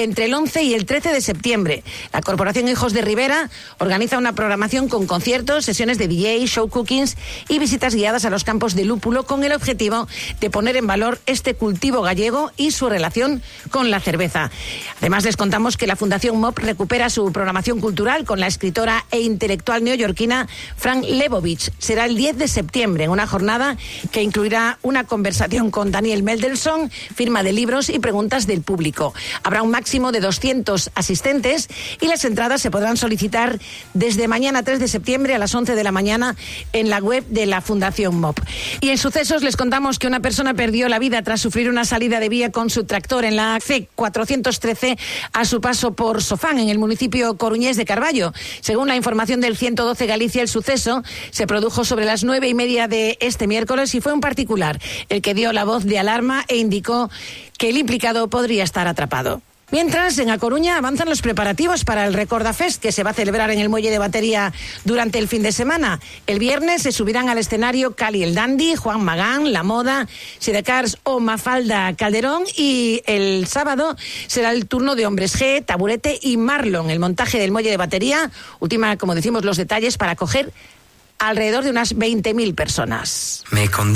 entre el 11 y el 13 de septiembre. La Corporación Hijos de Ribera organiza una programación con conciertos, sesiones de DJ, show cookings y visitas guiadas a los campos de lúpulo con el objetivo de poner en valor este cultivo gallego y su relación con la cerveza. Además, les contamos que la Fundación MOP recupera su programación cultural con la escritora e intelectual neoyorquina Fran Lebowitz. Será el 10 de septiembre en una jornada que incluirá una conversación con Daniel Mendelsohn, firma de libros y preguntas del público. Habrá un máximo de 200 asistentes y las entradas se podrán solicitar desde mañana 3 de septiembre a las 11 de la mañana en la web de la Fundación MOP. Y en sucesos les contamos que una persona perdió la vida tras sufrir una salida de vía con su tractor en la C413 a su paso por Sofán, en el municipio coruñés de Carballo. Según la información del 112 Galicia, el suceso se produjo sobre las 9:30 de este miércoles y fue un particular el que dio la voz de alarma e indicó que el implicado podría estar atrapado. Mientras, en A Coruña avanzan los preparativos para el Recordafest, que se va a celebrar en el Muelle de Batería durante el fin de semana. El viernes se subirán al escenario Cali el Dandy, Juan Magán, La Moda, Sidecars o Mafalda Calderón, y el sábado será el turno de Hombres G, Taburete y Marlon. El montaje del Muelle de Batería ultima, como decimos, los detalles para acoger alrededor de unas 20.000 personas.